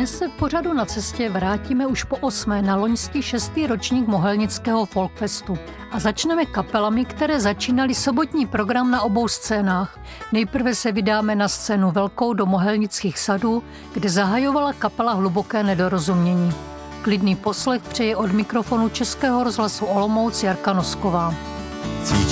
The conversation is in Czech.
Dnes se v pořadu Na cestě vrátíme už po 8. na loňský 6. ročník Mohelnického folkfestu a začneme kapelami, které začínaly sobotní program na obou scénách. Nejprve se vydáme na scénu velkou do Mohelnických sadů, kde zahajovala kapela Hluboké nedorozumění. Klidný poslech přeje od mikrofonu Českého rozhlasu Olomouc Jarka Nosková.